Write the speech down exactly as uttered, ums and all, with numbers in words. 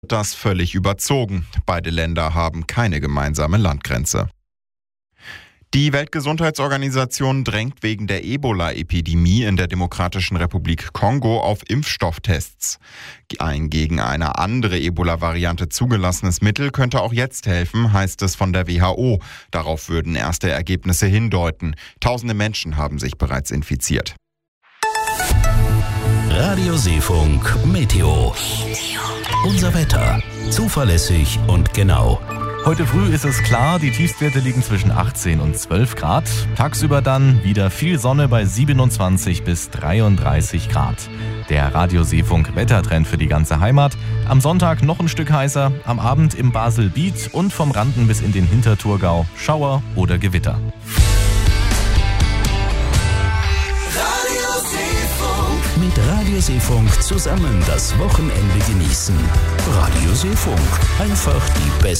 das völlig überzogen. Beide Länder haben keine gemeinsame Landgrenze. Die Weltgesundheitsorganisation drängt wegen der Ebola-Epidemie in der Demokratischen Republik Kongo auf Impfstofftests. Ein gegen eine andere Ebola-Variante zugelassenes Mittel könnte auch jetzt helfen, heißt es von der W H O. Darauf würden erste Ergebnisse hindeuten. Tausende Menschen haben sich bereits infiziert. Radio Seefunk Meteo. Unser Wetter. Zuverlässig und genau. Heute früh ist es klar, die Tiefstwerte liegen zwischen achtzehn und zwölf Grad. Tagsüber dann wieder viel Sonne bei siebenundzwanzig bis dreiunddreißig Grad. Der Radio Seefunk Wettertrend für die ganze Heimat. Am Sonntag noch ein Stück heißer, am Abend im Basel-Biet und vom Randen bis in den Hinterthurgau Schauer oder Gewitter. Mit Radio Seefunk zusammen das Wochenende genießen. Radio Seefunk, einfach die beste